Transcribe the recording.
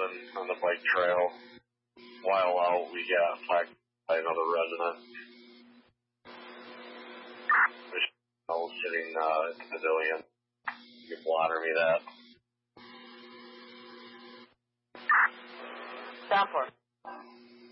on the bike trail. While out, we got flagged by another resident. Michelle sitting at the pavilion. You can blotter me that. Down for it.